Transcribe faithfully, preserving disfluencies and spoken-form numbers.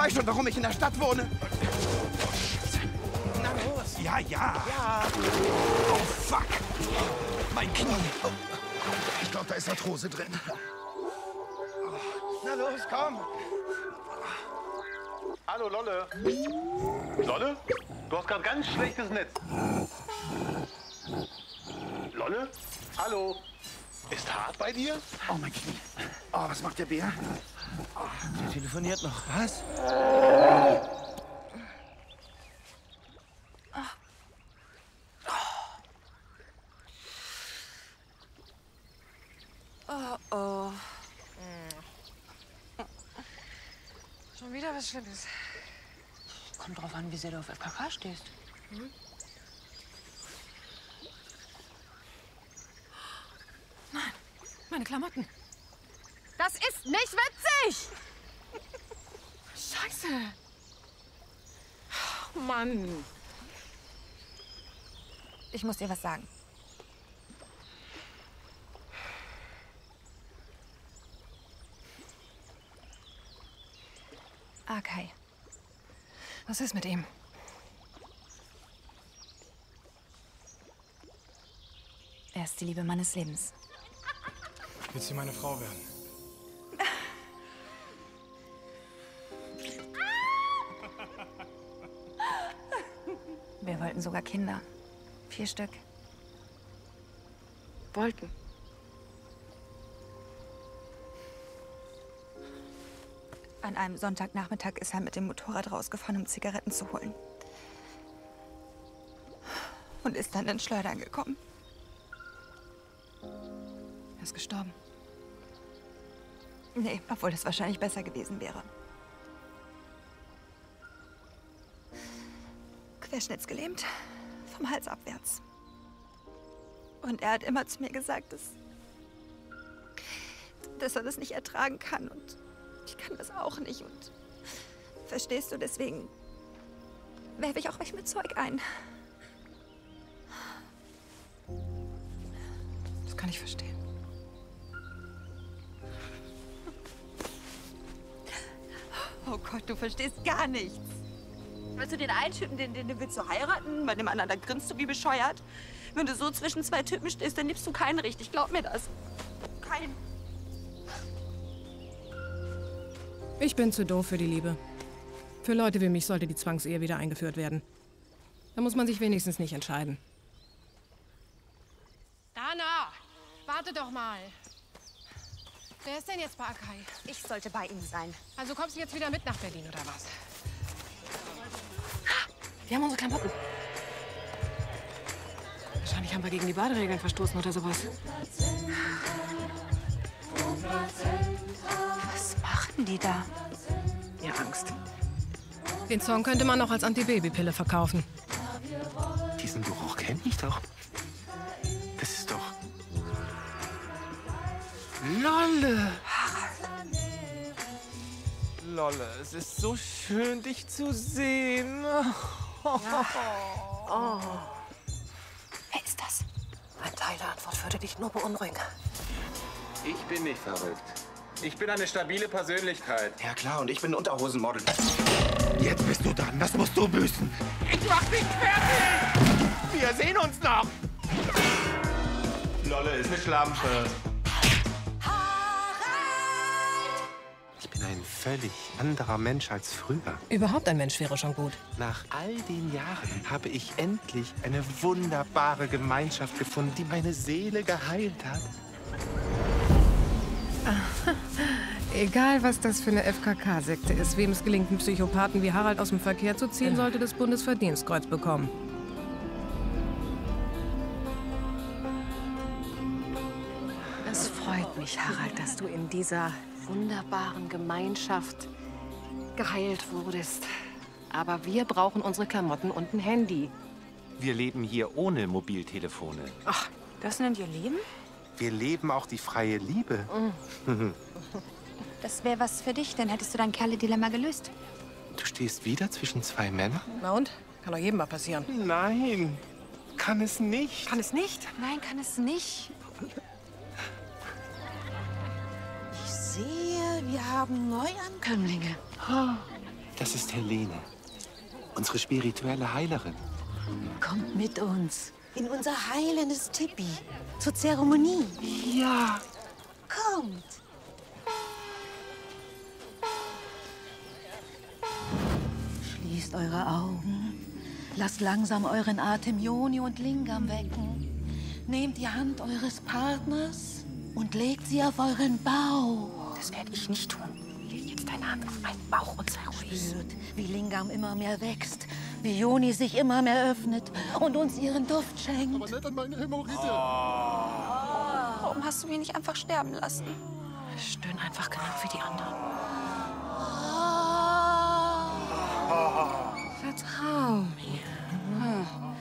weiß schon, warum ich in der Stadt wohne. Na los. Ja, ja. Ja. Oh, fuck. Mein Knie. Oh. Ich glaube, da ist Arthrose drin. Na los, komm. Hallo, Lolle. Lolle? Du hast gerade ganz schlechtes Netz. Lolle? Hallo? Ist hart bei dir? Oh, mein Knie. Oh, was macht der Bär? Oh, der telefoniert noch. Was? Oh, oh. Schon wieder was Schlimmes. Kommt drauf an, wie sehr du auf F K K stehst. Hm? Nein, meine Klamotten. Das ist nicht witzig! Scheiße. Oh, Mann. Ich muss dir was sagen. Arkay. Was ist mit ihm? Er ist die Liebe meines Lebens. Willst du meine Frau werden? Wir wollten sogar Kinder. Vier Stück. Wollten. An einem Sonntagnachmittag ist er mit dem Motorrad rausgefahren, um Zigaretten zu holen. Und ist dann in Schleudern gekommen. Er ist gestorben. Nee, obwohl das wahrscheinlich besser gewesen wäre. Querschnittsgelähmt, vom Hals abwärts. Und er hat immer zu mir gesagt, dass, dass er das nicht ertragen kann. Und ich kann das auch nicht. Und verstehst du, deswegen werfe ich auch euch mit Zeug ein. Das kann ich verstehen. Oh Gott, du verstehst gar nichts. Willst du den einen Typen, den, den, den willst du heiraten? Bei dem anderen, da grinst du wie bescheuert. Wenn du so zwischen zwei Typen stehst, dann liebst du keinen richtig. Glaub mir das. Keinen. Ich bin zu doof für die Liebe. Für Leute wie mich sollte die Zwangsehe wieder eingeführt werden. Da muss man sich wenigstens nicht entscheiden. Dana, warte doch mal. Wer ist denn jetzt bei Arkay? Ich sollte bei ihm sein. Also kommst du jetzt wieder mit nach Berlin, oder was? Wir haben unsere Klamotten. Wahrscheinlich haben wir gegen die Baderegeln verstoßen oder sowas. Was machen die da? Ihr Angst. Den Song könnte man auch als Antibabypille verkaufen. Diesen Geruch kenne ich doch. Das ist doch... Lolle! Lolle, es ist so schön, dich zu sehen. Ja. Oh. Wer ist das? Ein Teil der Antwort würde dich nur beunruhigen. Ich bin nicht verrückt. Ich bin eine stabile Persönlichkeit. Ja klar, und ich bin ein Unterhosenmodel. Jetzt bist du dran, das musst du büßen. Ich mach dich fertig! Wir sehen uns noch! Lolle ist eine Schlampe. Ich bin ein völlig anderer Mensch als früher. Überhaupt ein Mensch wäre schon gut. Nach all den Jahren habe ich endlich eine wunderbare Gemeinschaft gefunden, die meine Seele geheilt hat. Egal, was das für eine F K K-Sekte ist, wem es gelingt, einen Psychopathen wie Harald aus dem Verkehr zu ziehen, sollte das Bundesverdienstkreuz bekommen. Es freut mich, Harald, dass du in dieser wunderbaren Gemeinschaft geheilt wurdest. Aber wir brauchen unsere Klamotten und ein Handy. Wir leben hier ohne Mobiltelefone. Ach, das nennt ihr Leben? Wir leben auch die freie Liebe. Mm. Das wäre was für dich, dann hättest du dein Kerle-Dilemma gelöst. Du stehst wieder zwischen zwei Männern? Na und? Kann doch jedem mal passieren. Nein, kann es nicht. Kann es nicht? Nein, kann es nicht. Ich sehe, wir haben Neuankömmlinge. Das ist Helene, unsere spirituelle Heilerin. Kommt mit uns in unser heilendes Tipi zur Zeremonie. Ja. Kommt. Schließt eure Augen. Lasst langsam euren Atem Yoni und Lingam wecken. Nehmt die Hand eures Partners und legt sie auf euren Bauch. Das werde ich nicht tun. Leg jetzt deine Hand auf meinen Bauch und sei ruhig. Spürt, wie Lingam immer mehr wächst, wie Yoni sich immer mehr öffnet und uns ihren Duft schenkt. Aber nicht an meine Hämorrhoide. Warum hast du mich nicht einfach sterben lassen? Ich stöhne einfach genau wie die anderen. Vertrau mir.